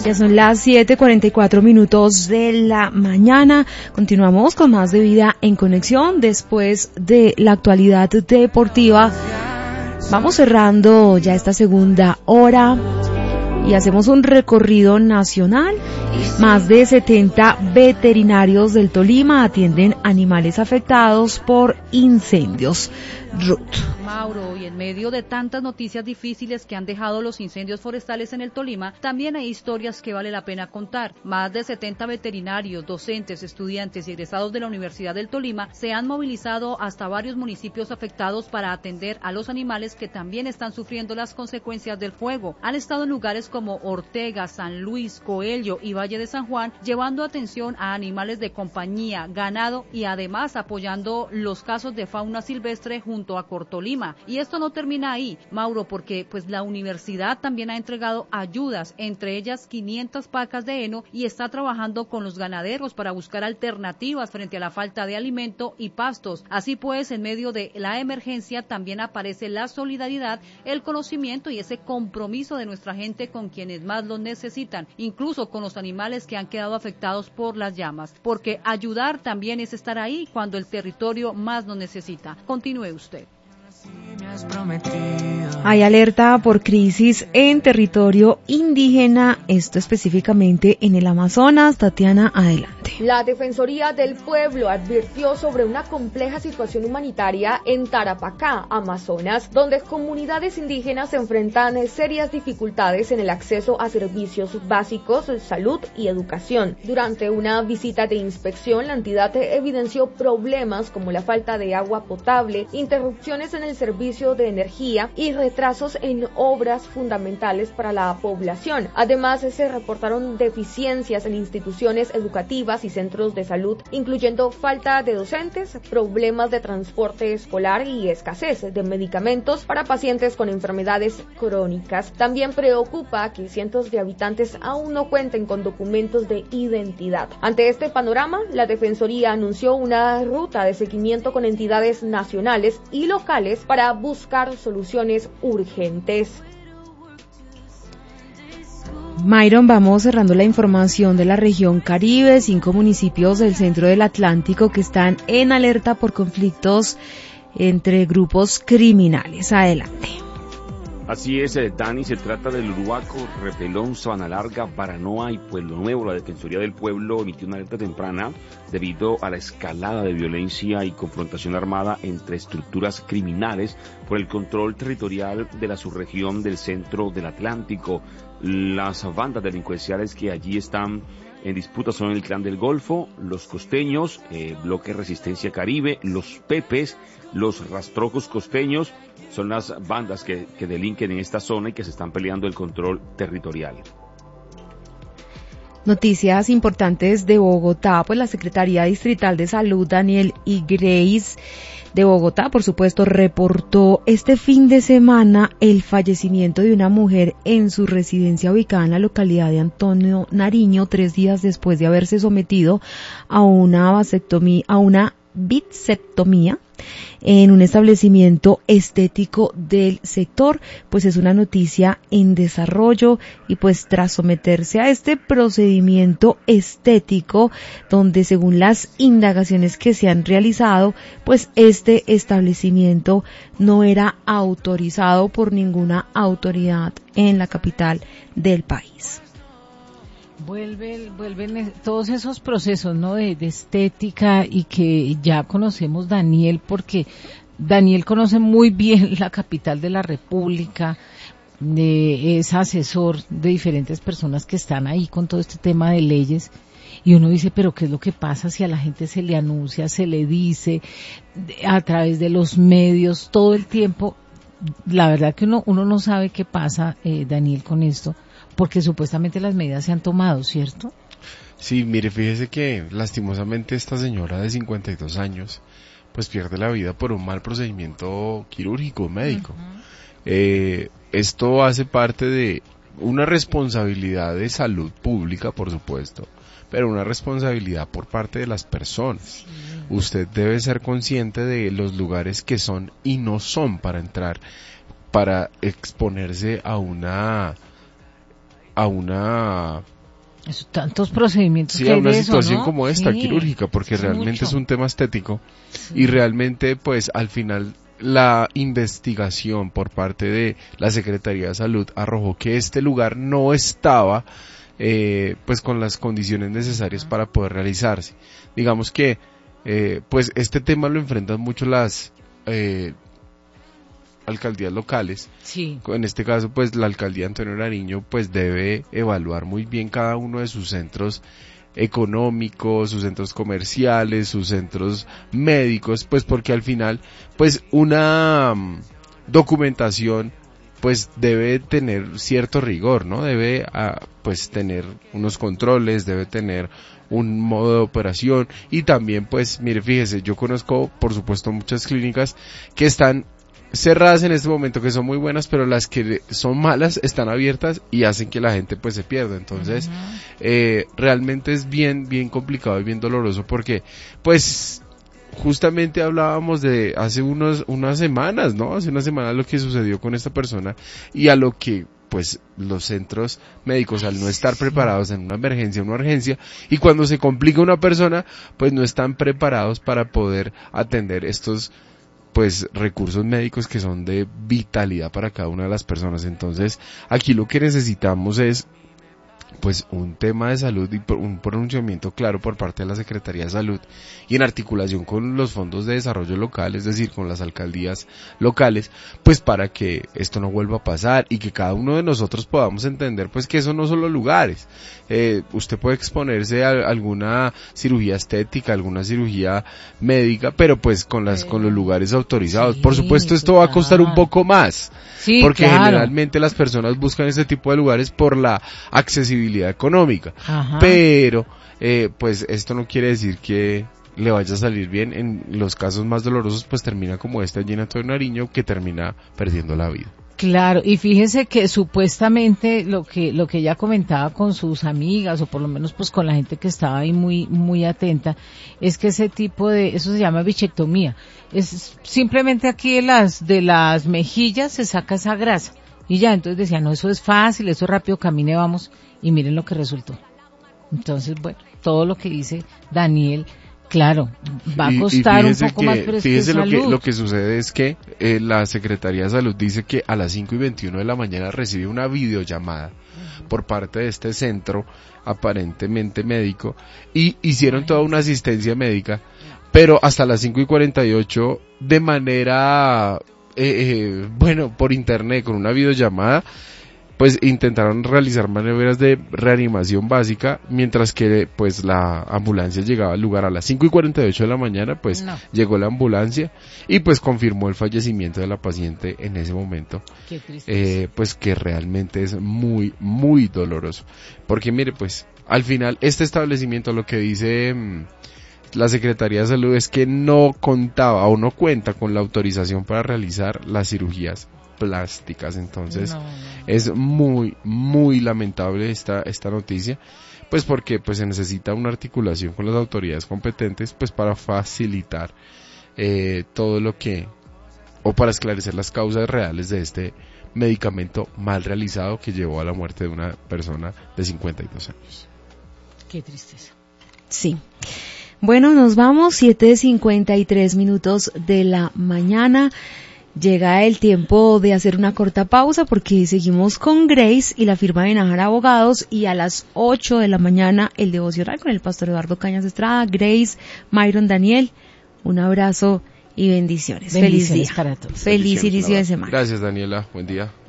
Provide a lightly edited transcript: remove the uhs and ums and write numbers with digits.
Ya son las 7:44 de la mañana. Continuamos con más de Vida en Conexión. Después de la actualidad deportiva, vamos cerrando ya esta segunda hora y hacemos un recorrido nacional. Más de 70 veterinarios del Tolima atienden animales afectados por incendios. Ruth. Mauro, y en medio de tantas noticias difíciles que han dejado los incendios forestales en el Tolima, también hay historias que vale la pena contar. Más de 70 veterinarios, docentes, estudiantes y egresados de la Universidad del Tolima se han movilizado hasta varios municipios afectados para atender a los animales que también están sufriendo las consecuencias del fuego. Han estado en lugares como Ortega, San Luis, Coello y Valle de San Juan, llevando atención a animales de compañía, ganado y además apoyando los casos de fauna silvestre junto a Cortolima. Y esto no termina ahí, Mauro, porque pues la universidad también ha entregado ayudas, entre ellas 500 pacas de heno, y está trabajando con los ganaderos para buscar alternativas frente a la falta de alimento y pastos. Así pues, en medio de la emergencia también aparece la solidaridad, el conocimiento y ese compromiso de nuestra gente con quienes más lo necesitan, incluso con los animales que han quedado afectados por las llamas, porque ayudar también es estar ahí cuando el territorio más lo necesita. Continúe usted. Hay alerta por crisis en territorio indígena, esto específicamente en el Amazonas. Tatiana, adelante. La Defensoría del Pueblo advirtió sobre una compleja situación humanitaria en Tarapacá, Amazonas, donde comunidades indígenas se enfrentan serias dificultades en el acceso a servicios básicos, salud y educación. Durante una visita de inspección, la entidad evidenció problemas como la falta de agua potable, interrupciones en el servicio de energía y retrasos en obras fundamentales para la población. Además, se reportaron deficiencias en instituciones educativas y centros de salud, incluyendo falta de docentes, problemas de transporte escolar y escasez de medicamentos para pacientes con enfermedades crónicas. También preocupa que cientos de habitantes aún no cuenten con documentos de identidad. Ante este panorama, la Defensoría anunció una ruta de seguimiento con entidades nacionales y locales para buscar soluciones urgentes. Myron, vamos cerrando la información de la región Caribe. 5 municipios del centro del Atlántico que están en alerta por conflictos entre grupos criminales. Adelante. Así es, Dani, se trata del Uruaco, Repelón, Sabana Larga, Baranoa y Pueblo Nuevo. La Defensoría del Pueblo emitió una alerta temprana debido a la escalada de violencia y confrontación armada entre estructuras criminales por el control territorial de la subregión del centro del Atlántico. Las bandas delincuenciales que allí están en disputa son el Clan del Golfo, los Costeños, Bloque Resistencia Caribe, los Pepes, los Rastrojos Costeños. Son las bandas que delinquen en esta zona y que se están peleando el control territorial. Noticias importantes de Bogotá, pues la Secretaría Distrital de Salud, Daniel y Grace de Bogotá, por supuesto, reportó este fin de semana el fallecimiento de una mujer en su residencia ubicada en la localidad de Antonio Nariño, 3 días después de haberse sometido a una bisectomía en un establecimiento estético del sector. Pues es una noticia en desarrollo y pues tras someterse a este procedimiento estético, donde según las indagaciones que se han realizado, pues este establecimiento no era autorizado por ninguna autoridad en la capital del país. Vuelven todos esos procesos, ¿no? De estética, y que ya conocemos Daniel, porque Daniel conoce muy bien la capital de la República, es asesor de diferentes personas que están ahí con todo este tema de leyes, y uno dice, pero ¿qué es lo que pasa si a la gente se le anuncia, se le dice a través de los medios todo el tiempo? La verdad que uno no sabe qué pasa, Daniel, con esto, porque supuestamente las medidas se han tomado, ¿cierto? Sí, mire, fíjese que lastimosamente esta señora de 52 años pues pierde la vida por un mal procedimiento quirúrgico médico. Esto hace parte de una responsabilidad de salud pública, por supuesto, pero una responsabilidad por parte de las personas. Sí. Usted debe ser consciente de los lugares que son y no son para entrar, para exponerse a una Tantos procedimientos sí, que hay una de situación eso, ¿no? como esta, Sí, quirúrgica, porque realmente mucho. es un tema estético y realmente pues al final la investigación por parte de la Secretaría de Salud arrojó que este lugar no estaba pues con las condiciones necesarias para poder realizarse. Digamos que pues este tema lo enfrentan mucho las alcaldías locales. Sí. En este caso, pues la alcaldía Antonio Nariño pues debe evaluar muy bien cada uno de sus centros económicos, sus centros comerciales, sus centros médicos, pues porque al final, pues una documentación pues debe tener cierto rigor, ¿no? Debe pues tener unos controles, debe tener un modo de operación y también pues mire, fíjese, yo conozco por supuesto muchas clínicas que están cerradas en este momento, que son muy buenas, pero las que son malas están abiertas y hacen que la gente pues se pierda. Entonces realmente es bien complicado y bien doloroso porque pues justamente hablábamos de hace unas semanas, ¿no? Hace unas semanas lo que sucedió con esta persona y a lo que pues los centros médicos al no estar preparados en una emergencia, una urgencia, y cuando se complica una persona, pues no están preparados para poder atender estos pues recursos médicos que son de vitalidad para cada una de las personas. Entonces, aquí lo que necesitamos es pues un tema de salud y un pronunciamiento claro por parte de la Secretaría de Salud y en articulación con los fondos de desarrollo local, es decir, con las alcaldías locales, pues para que esto no vuelva a pasar y que cada uno de nosotros podamos entender pues que eso no son los lugares. Usted puede exponerse a alguna cirugía estética, alguna cirugía médica, pero pues con los lugares autorizados. Sí, por supuesto esto va a costar un poco más, sí, porque claro, generalmente las personas buscan ese tipo de lugares por la accesibilidad económica. Ajá. Pero pues esto no quiere decir que le vaya a salir bien. En los casos más dolorosos pues termina como este allí en Antonio Nariño, que termina perdiendo la vida. Claro, y fíjese que supuestamente lo que ella comentaba con sus amigas, o por lo menos pues con la gente que estaba ahí muy atenta, es que ese tipo eso se llama bichectomía. Es simplemente aquí de las mejillas se saca esa grasa. Y ya, entonces decía, no, eso es fácil, eso es rápido, camine, vamos, y miren lo que resultó. Entonces, bueno, todo lo que dice Daniel, claro, va a costar un poco más, pero es que es salud. Lo que sucede es que la Secretaría de Salud dice que a las 5:21 de la mañana recibe una videollamada por parte de este centro aparentemente médico y hicieron toda una asistencia médica, pero hasta las 5:48 de manera por internet con una videollamada pues intentaron realizar maniobras de reanimación básica, mientras que pues la ambulancia llegaba al lugar a las 5:48 de la mañana, pues llegó la ambulancia y pues confirmó el fallecimiento de la paciente en ese momento. Qué tristeza. Pues que realmente es muy doloroso, porque mire, pues al final este establecimiento, lo que dice la Secretaría de Salud es que no contaba o no cuenta con la autorización para realizar las cirugías plásticas. Entonces es muy lamentable esta noticia, pues porque pues se necesita una articulación con las autoridades competentes pues para facilitar todo lo que, o para esclarecer las causas reales de este medicamento mal realizado que llevó a la muerte de una persona de 52 años. Qué tristeza. Sí. Bueno, nos vamos, 7:53 de la mañana. Llega el tiempo de hacer una corta pausa porque seguimos con Grace y la firma de Najar Abogados, y a las 8 de la mañana el devocional con el pastor Eduardo Cañas Estrada. Grace, Myron, Daniel, un abrazo y bendiciones. Feliz día. Para todos. Feliz inicio de semana. Gracias, Daniela. Buen día.